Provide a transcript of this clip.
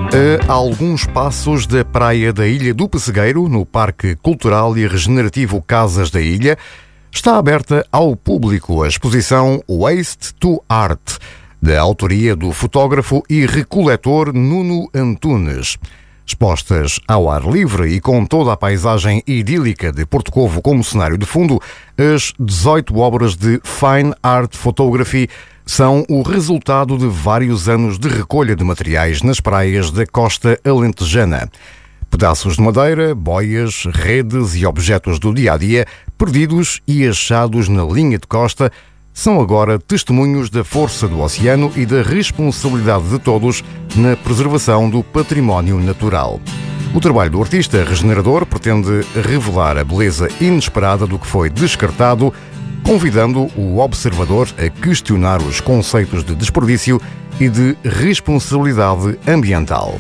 A alguns passos da praia da Ilha do Pessegueiro, no Parque Cultural e Regenerativo Casas da Ilha, está aberta ao público a exposição Waste to Art, da autoria do fotógrafo e recoletor Nuno Antunes. Expostas ao ar livre e com toda a paisagem idílica de Porto Covo como cenário de fundo, as 18 obras de Fine Art Photography são o resultado de vários anos de recolha de materiais nas praias da costa alentejana. Pedaços de madeira, boias, redes e objetos do dia-a-dia, perdidos e achados na linha de costa, são agora testemunhos da força do oceano e da responsabilidade de todos na preservação do património natural. O trabalho do artista regenerador pretende revelar a beleza inesperada do que foi descartado, convidando o observador a questionar os conceitos de desperdício e de responsabilidade ambiental.